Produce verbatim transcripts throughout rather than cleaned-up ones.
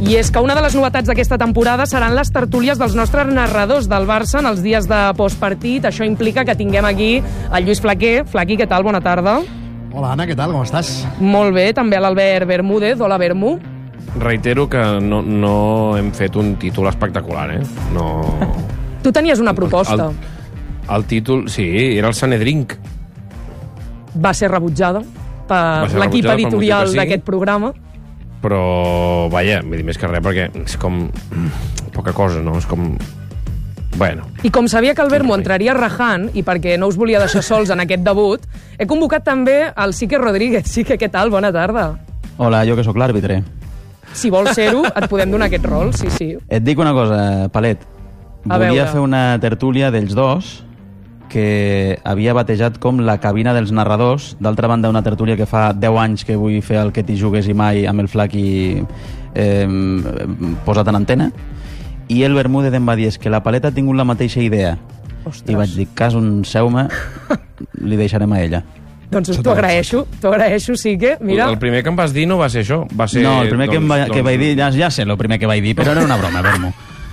I és que una de les novetats d'aquesta temporada seran les tertúlies dels nostres narradors del Barça en els dies de postpartit. Això implica que tinguem aquí el Lluís Flaquer. Flaqui, què tal? Bona tarda. Hola, Anna, què tal? Com estàs? Molt bé, també l'Albert Bermúdez. Hola, Bermú. Reitero que no, no hem fet un títol espectacular, eh? No... Tu tenies una proposta. El, el títol, sí, era el Sanedrink. Va ser rebutjada per ser l'equip rebutjada editorial sí, d'aquest programa. Però, vaja, vull dir més que res, perquè és com poca cosa, no? És com... Bueno. I com sabia que el Bermú entraria rajant, i perquè no us volia deixar sols en aquest debut, he convocat també el Sique Rodríguez. Sique, què tal? Bona tarda. Hola, jo que sóc l'àrbitre. Si vols ser-ho, et podem donar aquest rol, sí, sí. Et dic una cosa, Palet. A Volia veure. fer una tertúlia dels dos que havia batejat com la cabina dels narradors. D'altra banda, una tertúlia que fa deu anys que vull fer el que t'hi jugues i mai amb el Flaqui eh, posat en antena. I el Bermúdez em va dir que la Paleta ha tingut la mateixa idea. Ostres. I vaig dir, cas un seu-me, li deixarem a ella. Doncs t'ho agraeixo, t'ho agraeixo, sí que... Mira, El primer que em vas dir no va ser això. Va ser, No, el primer que, em va, doncs, que vaig dir, ja, ja sé el primer que vaig dir, però era una broma, Bermú.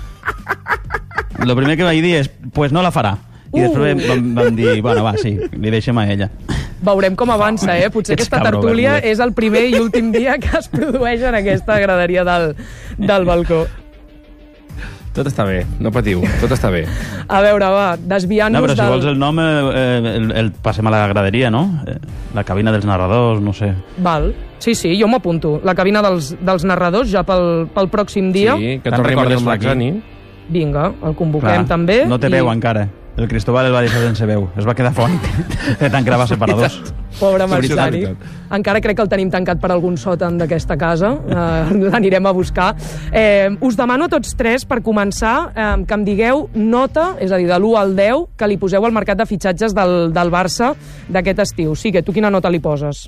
El primer que vaig dir és, pues no la farà. I Uh. després vam, vam dir, bueno, va, sí, li deixem a ella. veurem com avança, eh? Potser Ets aquesta cabro, tertúlia Bermúdez. és el primer i últim dia que es produeix en aquesta graderia del, del balcó. Tot està bé, no patiu, tot està bé. A veure, va, desviant-nos No, però si del... vols el nom, eh, el, el passem a la graderia, no? Eh, La cabina dels narradors, no sé. Val. Sí, sí, jo m'apunto. La cabina dels, dels narradors ja pel, pel pròxim dia. Sí, que Te'n torni recordes, el Maxani. Vinga, el convoquem Clar, també. No té i- veu encara. El Cristóbal el va deixar sense veu. Es va quedar font de tant gravar separadors. Pobre Veritat, Maxani. veritat. Encara crec que el tenim tancat per algun sòtan d'aquesta casa. Eh, L'anirem a buscar. Eh, us demano a tots tres, per començar, eh, que em digueu nota, és a dir, de l'u al deu, que li poseu al mercat de fitxatges del, del Barça d'aquest estiu. Sí, que tu quina nota li poses?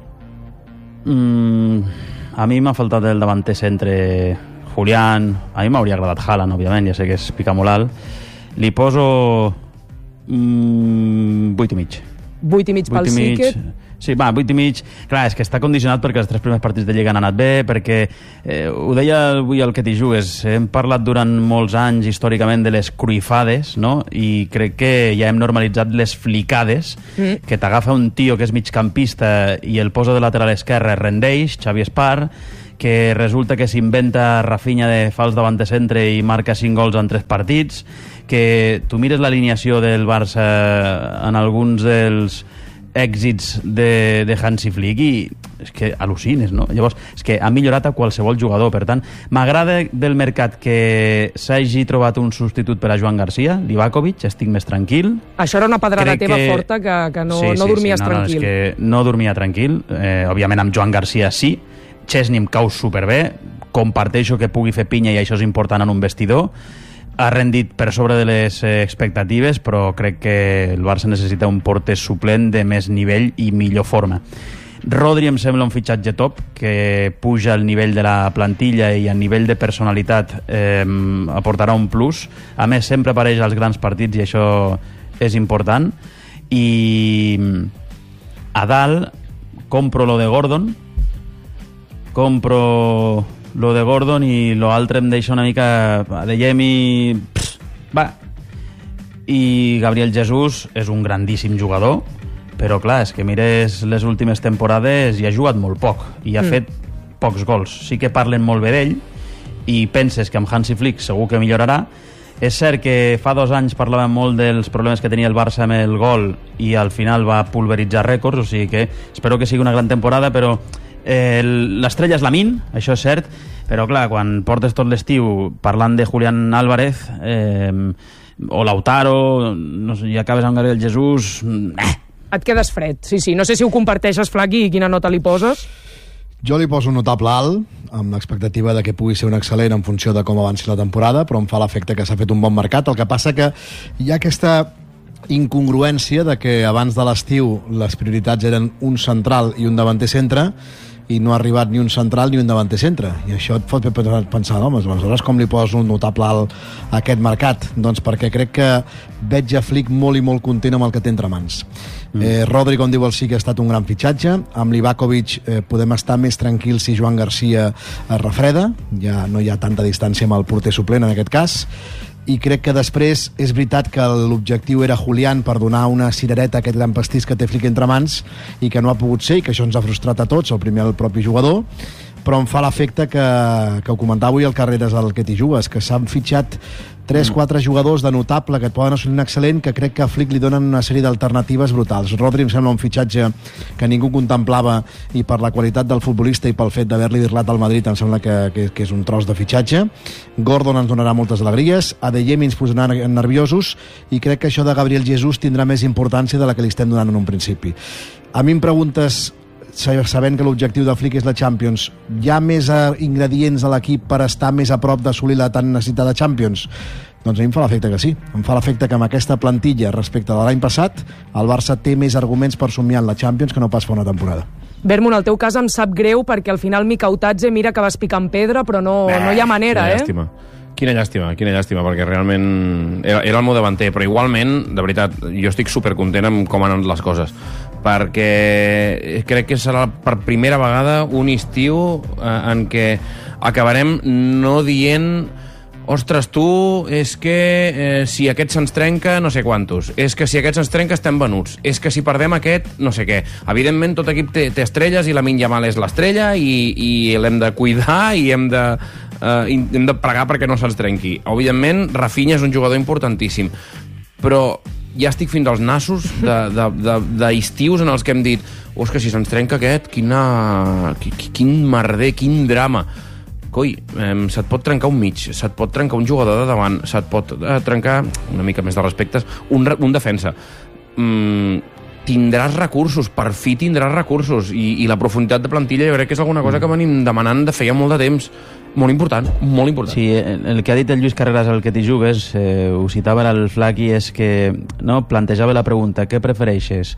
Mm, a mi m'ha faltat el davanter centre Julián. A mi m'hauria agradat Haaland, òbviament, ja sé que és picar molt alt. Li poso mm, vuit i mig. Vuit i mig pel Sique. Sí, va, vuit i mig. Clar, és que està condicionat perquè els tres primers partits de Lliga han anat bé, perquè, eh, ho deia avui el que t'hi jugues, hem parlat durant molts anys històricament de les cruifades, no? I crec que ja hem normalitzat les flicades, mm. que t'agafa un tio que és migcampista i el posa de lateral esquerre, rendeix, Xavi Espar, que resulta que s'inventa Rafinha de fals davant de centre i marca cinc gols en tres partits, que tu mires l'alineació del Barça en alguns dels èxits de, de Hansi Flick i és que al·lucines, no? Llavors, és que ha millorat a qualsevol jugador, per tant, m'agrada del mercat que s'hagi trobat un substitut per a Joan Garcia, Livakovic, estic més tranquil. Això era una pedrada Crec teva que... forta que, que no, sí, no sí, dormies sí, no, tranquil. No, és que no dormia tranquil, eh, òbviament amb Joan Garcia sí, Chesney em cau superbé, comparteixo que pugui fer pinya i això és important en un vestidor, ha rendit per sobre de les eh, expectatives, però crec que el Barça necessita un porter suplent de més nivell i millor forma. Rodri em sembla un fitxatge top, que puja el nivell de la plantilla i a nivell de personalitat eh, aportarà un plus. A més, sempre apareix als grans partits i això és important. I a dalt compro lo de Gordon, compro lo de Gordon i lo altre em deixa una mica de Yemi, pss, va. I Gabriel Jesús és un grandíssim jugador, però clar, és que mires les últimes temporades i ha jugat molt poc i ha mm. fet pocs gols. Sí que parlen molt bé d'ell i penses que amb Hansi Flick segur que millorarà. És cert que fa dos anys parlàvem molt dels problemes que tenia el Barça amb el gol i al final va pulveritzar rècords, o sigui que espero que sigui una gran temporada, però eh, l'estrella és Lamine, això és cert, però clar, quan portes tot l'estiu parlant de Julián Álvarez eh, o Lautaro, no sé, i acabes amb Gabriel Jesús... Eh. Et quedes fred, sí, sí. No sé si ho comparteixes, Flaqui, i quina nota li poses. Jo li poso un notable alt, amb l'expectativa de que pugui ser un excel·lent en funció de com avanci la temporada, però em fa l'efecte que s'ha fet un bon mercat. El que passa que hi ha aquesta incongruència de que abans de l'estiu les prioritats eren un central i un davanter centre, i no ha arribat ni un central ni un davanter centre, i això et pot pensar, home, aleshores com li poses un notable alt a aquest mercat? Doncs perquè crec que veig a Flick molt i molt content amb el que té entre mans. Mm. Eh, Rodri, com diu el sí, que ha estat un gran fitxatge. Amb Livakovic eh, podem estar més tranquils si Joan Garcia es refreda, ja no hi ha tanta distància amb el porter suplent en aquest cas, i crec que després és veritat que l'objectiu era Julián per donar una cirereta a aquest gran pastís que té Flick entre mans i que no ha pogut ser, i que això ens ha frustrat a tots, el primer el propi jugador, però em fa l'efecte que, que ho comentava avui el Carreras al que t'hi jugues, que s'han fitxat tres quatre mm. jugadors de notable que et poden assolir un excel·lent, que crec que a Flick li donen una sèrie d'alternatives brutals. Rodri em sembla un fitxatge que ningú contemplava, i per la qualitat del futbolista i pel fet d'haver-li birlat al Madrid em sembla que, que, que és un tros de fitxatge. Gordon ens donarà moltes alegries, Adeyemi ens posarà nerviosos, i crec que això de Gabriel Jesús tindrà més importància de la que li estem donant en un principi. A mi em preguntes, sabent que l'objectiu de Flick és la Champions, hi ha més ingredients a l'equip per estar més a prop d'assolir la tan necessitada Champions? Doncs a mi em fa l'efecte que sí. Em fa l'efecte que amb aquesta plantilla respecte de l'any passat el Barça té més arguments per somiar en la Champions que no pas fa una temporada. Bermo, en el teu cas em sap greu perquè al final Mica Utadze mira que vas picant pedra, però no, Bé, no hi ha manera, eh? Llàstima. Quina llàstima, quina llàstima, perquè realment era, era el meu davanter, però igualment, de veritat, jo estic supercontent amb com han anat les coses, perquè crec que serà per primera vegada un estiu eh, en què acabarem no dient ostres, tu, és que eh, si aquest se'ns trenca, no sé quantos. És que si aquest se'ns trenca, estem venuts. És que si perdem aquest, no sé què. Evidentment, tot equip té, té estrelles i la Lamine Yamal és l'estrella i, i l'hem de cuidar i hem de, eh, hem de pregar perquè no se'ns trenqui. Evidentment, Rafinha és un jugador importantíssim, però ja estic fins als nassos d'estius en els que hem dit oh, és que si se'ns trenca aquest, quina, quin merder, quin drama. Coi, eh, se't pot trencar un mig, se't pot trencar un jugador de davant, se't pot eh, trencar, una mica més de respectes, un, un defensa. Mm, tindràs recursos, per fi tindràs recursos, i, i la profunditat de plantilla jo crec que és alguna cosa que venim demanant de feia molt de temps. Molt important, molt important. Sí, el que ha dit el Lluís Carreras al que t'hi jugues, eh, ho citava el Flaqui, és que no, plantejava la pregunta, què prefereixes?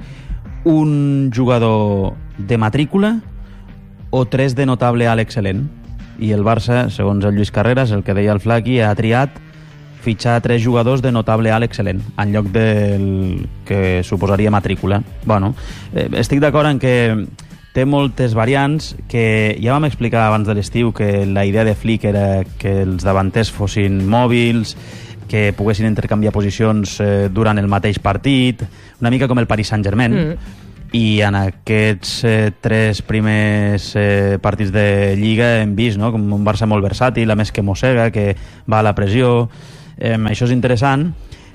Un jugador de matrícula o tres de notable a l'excel·lent? I el Barça, segons el Lluís Carreras, el que deia el Flaqui, ha triat fitxar tres jugadors de notable a l'excel·lent en lloc del que suposaria matrícula. Bueno, eh, estic d'acord en que té moltes variants, que ja vam explicar abans de l'estiu que la idea de Flick era que els davanters fossin mòbils, que poguessin intercanviar posicions eh, durant el mateix partit, una mica com el Paris Saint-Germain. Mm. I en aquests eh, tres primers eh, partits de Lliga hem vist, no?, com un Barça molt versàtil, a més que mossega, que va a la pressió. Eh, això és interessant.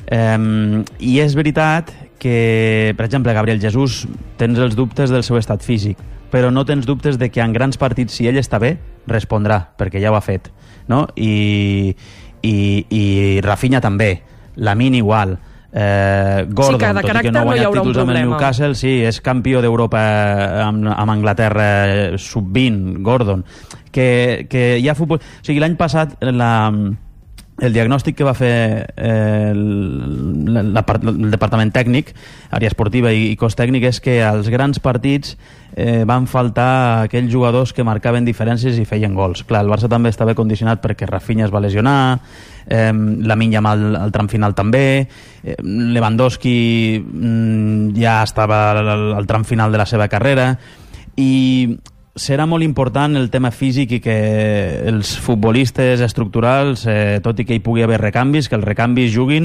Eh, I és veritat que, per exemple, Gabriel Jesús, tens els dubtes del seu estat físic, però no tens dubtes de que en grans partits, si ell està bé, respondrà, perquè ja ho ha fet, no? I, i, i Rafinha també, Lamine igual, eh, Gordon, sí, tot i que no ha guanyat no títols amb el Newcastle, sí, és campió d'Europa amb, amb Anglaterra sub vint, Gordon, que, que hi ha futbol... O sigui, l'any passat la... el diagnòstic que va fer eh, el, la, la, el departament tècnic, àrea esportiva i, i cos tècnic, és que als grans partits eh, van faltar aquells jugadors que marcaven diferències i feien gols. Clar, el Barça també estava condicionat perquè Rafinha es va lesionar, eh, Lamine Yamal al, al tram final també, eh, Lewandowski mm, ja estava al, al tram final de la seva carrera, i serà molt important el tema físic i que els futbolistes estructurals, eh, tot i que hi pugui haver recanvis, que els recanvis juguin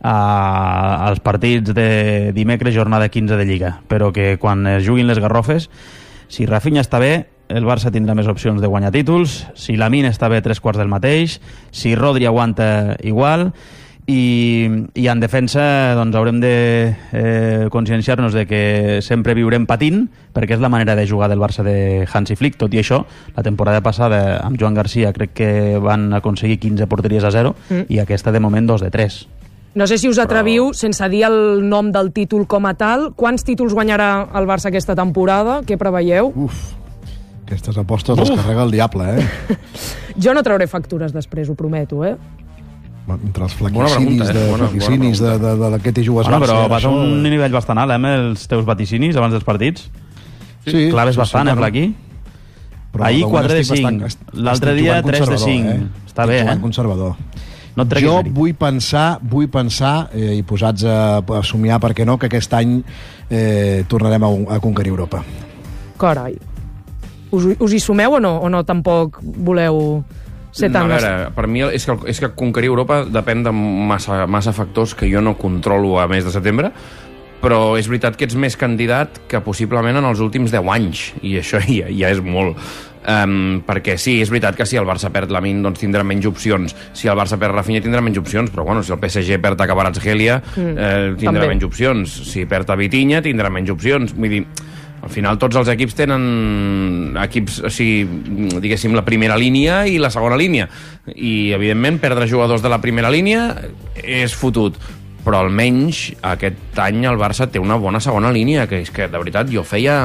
a, als partits de dimecres, jornada quinze de Lliga, però que quan es juguin les garrofes, si Rafinha està bé, el Barça tindrà més opcions de guanyar títols, si Lamine està bé, tres quarts del mateix, si Rodri aguanta igual, i, i en defensa doncs haurem de eh, conscienciar-nos de que sempre viurem patint, perquè és la manera de jugar del Barça de Hansi Flick. Tot i això, la temporada passada amb Joan Garcia crec que van aconseguir quinze porteries a zero, mm. i aquesta de moment dos de tres. No sé si us atreviu, Però... sense dir el nom del títol com a tal, quants títols guanyarà el Barça aquesta temporada? Què preveieu? Uf, aquestes apostes les carrega el diable, eh? Jo no trauré factures després, ho prometo, eh? Entre els flaquicinis, de, bona, flaquicinis bona de, de, de, de què t'hi jugues bueno, Barça. Però vas a un nivell bastant alt, eh, amb els teus vaticinis abans dels partits. Sí, Claves sí, bastant, sí, eh, Flaqui? Però ahir quatre de bastant- cinc, estic l'altre dia jugant tres de conservador, cinc. Eh? Està Estic bé, jugant eh? conservador. No et treguis Jo mèrit. vull pensar, vull pensar eh, i posats a, a somiar, per què no, que aquest any eh, tornarem a, a conquerir Europa. Carai. Us, us hi sumeu o no? O no tampoc voleu ser tan... No, a veure, per mi és que, és que conquerir Europa depèn de massa, massa factors que jo no controlo a mes de setembre, però és veritat que ets més candidat que possiblement en els últims deu anys, i això ja, ja és molt. Um, perquè sí, és veritat que si el Barça perd Lamine, doncs tindrà menys opcions. Si el Barça perd Rafinha, tindrà menys opcions, però bueno, si el P S G perd a Kvaratskhelia, mm, eh, tindrà també menys opcions. Si perd a Vitinha, tindrà menys opcions. Vull dir, al final tots els equips tenen equips, o sigui, diguéssim, la primera línia i la segona línia. I, evidentment, perdre jugadors de la primera línia és fotut. Però almenys aquest any el Barça té una bona segona línia, que és que, de veritat, jo feia...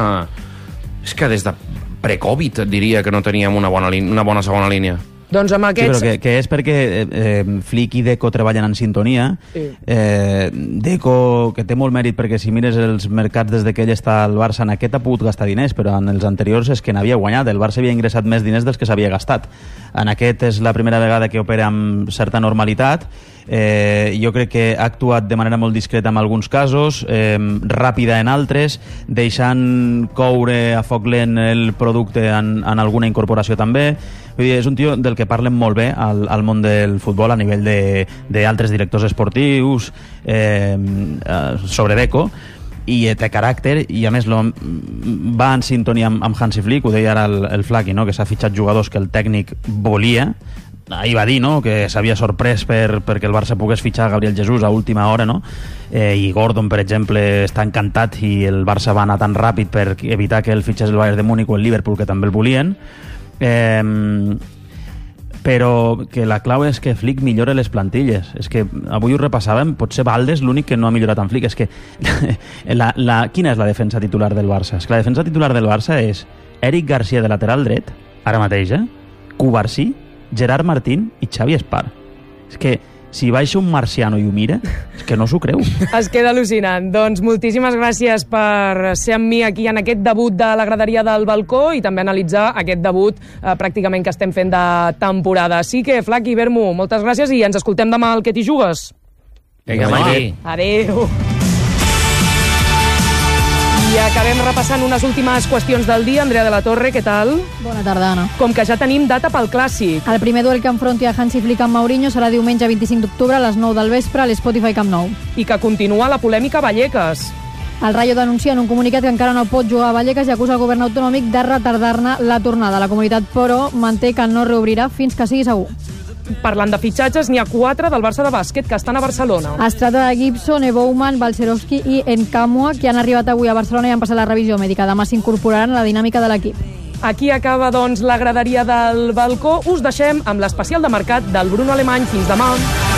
És que des de pre-Covid diria que no teníem una bona, una bona segona línia. Doncs amb aquests... Sí, però que, que és perquè eh, eh, Flick i Deco treballen en sintonia. Sí. Eh, Deco, que té molt mèrit, perquè si mires els mercats des de que ell està al Barça, en aquest ha pogut gastar diners, però en els anteriors és que n'havia guanyat. El Barça havia ingressat més diners dels que s'havia gastat. En aquest és la primera vegada que opera amb certa normalitat. Eh, jo crec que ha actuat de manera molt discreta en alguns casos, eh, ràpida en altres, deixant coure a foc lent el producte en, en alguna incorporació també. Vull dir, és un tio del que parlen molt bé al, al món del futbol a nivell d'altres directors esportius, eh, sobre Deco, i té caràcter, i a més lo, va en sintonia amb, amb Hansi Flick. Ho deia ara el, el Flaqui, no? Que s'ha fitxat jugadors que el tècnic volia. Ahir va dir, no?, que s'havia sorprès per, perquè el Barça pogués fitxar Gabriel Jesús a última hora, no? Eh, i Gordon, per exemple, està encantat, i el Barça va anar tan ràpid per evitar que el fitxés el Bayern de Múnich o el Liverpool, que també el volien. Eh, però que la clau és que Flick millora les plantilles. És que avui ho repassàvem, potser Valdes l'únic que no ha millorat en Flick. És que la, la, quina és la defensa titular del Barça? És que la defensa titular del Barça és Eric Garcia de lateral dret, ara mateix, eh? Cubarsí, Gerard Martín i Xavi Espar. És que si baixa un marciano i ho mira, és que no s'ho creu. Es queda al·lucinant. Doncs moltíssimes gràcies per ser amb mi aquí en aquest debut de la graderia del balcó i també analitzar aquest debut eh, pràcticament que estem fent de temporada. Així que, Flaqui, Bermu, moltes gràcies i ens escoltem demà al Que t'hi jugues. Vinga, Mari. Adéu. I acabem repassant unes últimes qüestions del dia. Andrea de la Torre, què tal? Bona tarda, Anna. Com que ja tenim data pel Clàssic. El primer duel que enfronti a Hansi Flick amb Mourinho serà diumenge vint-i-cinc d'octubre a les nou del vespre a l'Spotify Camp Nou. I que continua la polèmica Vallecas. El Rayo denuncia en un comunicat que encara no pot jugar a Vallecas i acusa el govern autonòmic de retardar-ne la tornada. La comunitat, però, manté que no reobrirà fins que sigui segur. Parlant de fitxatges, n'hi ha quatre del Barça de bàsquet que estan a Barcelona. Es tracta de Gibson, Ebouman, Balcerowski i Nkamwa, que han arribat avui a Barcelona i han passat la revisió mèdica. Demà s'incorporaran a la dinàmica de l'equip. Aquí acaba, doncs, la graderia del balcó. Us deixem amb l'especial de mercat del Bruno Alemany. Fins demà.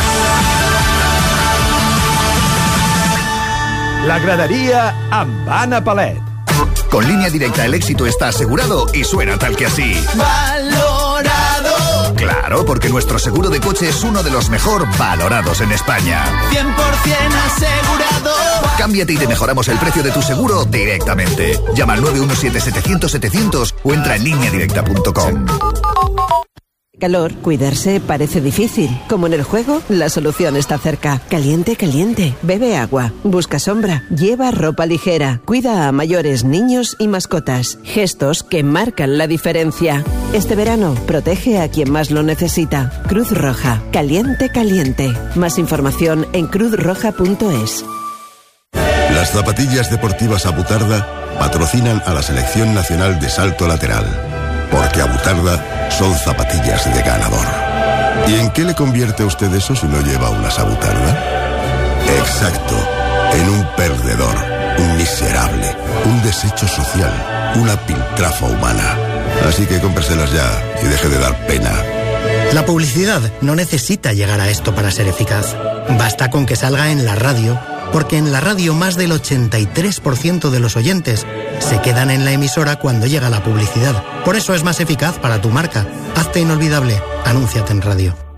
La gradería amb Anna Palet. Con Línea Directa el éxito está asegurado y suena tal que así. ¡Valorado! Claro, porque nuestro seguro de coche es uno de los mejor valorados en España. cien por ciento asegurado. Cámbiate y te mejoramos el precio de tu seguro directamente. Llama al nueve uno siete setecientos setecientos o entra en línea directa punto com. Calor, cuidarse parece difícil. Como en el juego, la solución está cerca. Caliente, caliente. Bebe agua. Busca sombra. Lleva ropa ligera. Cuida a mayores, niños y mascotas. Gestos que marcan la diferencia. Este verano, protege a quien más lo necesita. Cruz Roja. Caliente, caliente. Más información en cruz roja punto es. Las zapatillas deportivas Abutarda patrocinan a la Selección Nacional de Salto Lateral. Porque Abutarda son zapatillas de ganador. ¿Y en qué le convierte a usted eso si no lleva unas Abutarda? Exacto, en un perdedor, un miserable, un desecho social, una piltrafa humana. Así que cómpreselas ya y deje de dar pena. La publicidad no necesita llegar a esto para ser eficaz. Basta con que salga en la radio, porque en la radio más del ochenta y tres por ciento de los oyentes se quedan en la emisora cuando llega la publicidad. Por eso es más eficaz para tu marca. Hazte inolvidable. Anúnciate en radio.